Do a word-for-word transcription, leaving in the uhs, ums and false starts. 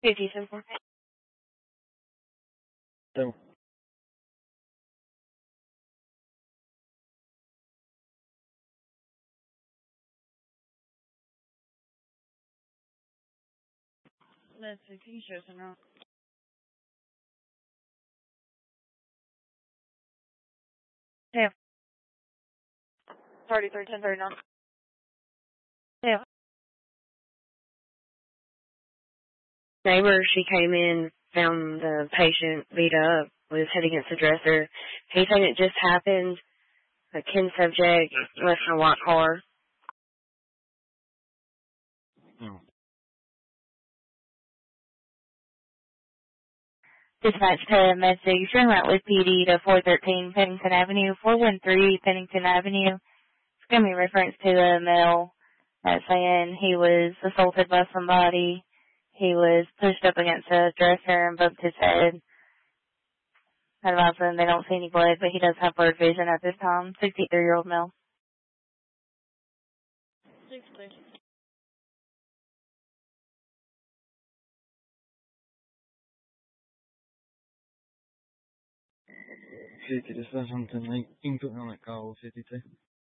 fifty-seven. So, Let's see, can you show us now? Yeah. thirty-three, ten thirty-nine. Yeah. Neighbor, she came in, found the patient beat up, was head against the dresser. He said it just happened. A kin subject left in a white car. no. Dispatch to message, turn right with P D to four thirteen Pennington Avenue, four one three Pennington Avenue. It's going to be reference to a male that's saying he was assaulted by somebody. He was pushed up against a dresser and bumped his head. Advise them they don't see any blood, but he does have blurred vision at this time. sixty-three-year-old male. Six, please. fifty, just something like input on that call, fifty-two.